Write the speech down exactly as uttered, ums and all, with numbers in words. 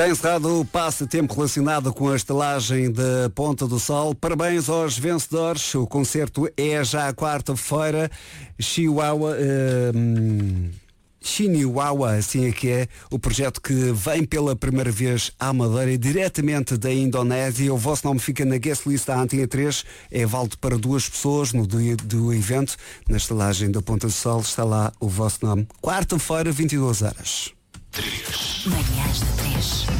Encerrado o passatempo relacionado com a estalagem da Ponta do Sol. Parabéns aos vencedores. O concerto é já quarta-feira. Chihuahua... Uh, Chihuahua, assim é que é, o projeto que vem pela primeira vez à Madeira, diretamente da Indonésia. O vosso nome fica na guest list da Antena três, é válido para duas pessoas no dia do evento. Na estalagem da Ponta do Sol está lá o vosso nome. Quarta-feira, vinte e duas horas. Manhãs da três.